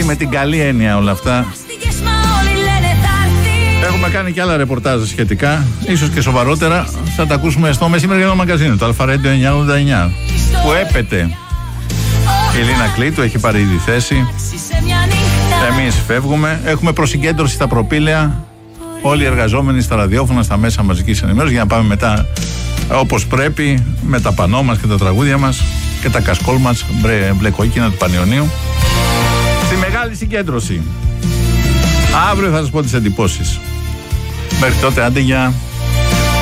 με την καλή έννοια όλα αυτά. Έχουμε κάνει και άλλα ρεπορτάζ σχετικά, ίσως και σοβαρότερα. Θα τα ακούσουμε στο μεσημεριανό μαγκαζίνο, το Αλφαρέντιο 989, που έπεται η Λίνα Κλήτου, έχει πάρει ήδη θέση. Εμείς φεύγουμε. Έχουμε προσυγκέντρωση στα προπήλαια. Όλοι οι εργαζόμενοι στα ραδιόφωνα, στα μέσα μαζικής ενημέρωσης, για να πάμε μετά όπως πρέπει με τα πανό μας και τα τραγούδια μας και τα κασκόλ μας μπλε κόκκινα του Πανιωνίου στη μεγάλη συγκέντρωση. Αύριο θα σας πω τις εντυπώσεις. Μέχρι τότε, άντε, για